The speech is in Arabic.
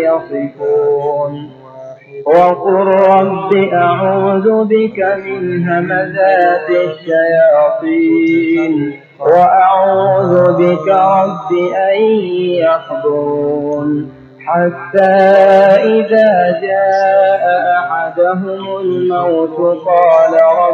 يصفون وقل رب أعوذ بك من همزات الشياطين وأعوذ بك رب أن يحضرون حتى إذا جاء أحدهم الموت قال رب